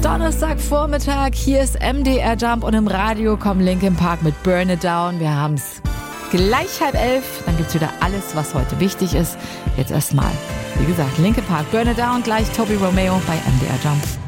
Donnerstagvormittag, hier ist MDR Jump und im Radio kommt Linkin Park mit Burn It Down. Wir haben es gleich 10:30, dann gibt's wieder alles, was heute wichtig ist. Jetzt erstmal, wie gesagt, Linkin Park, Burn It Down, gleich Toby Romeo bei MDR Jump.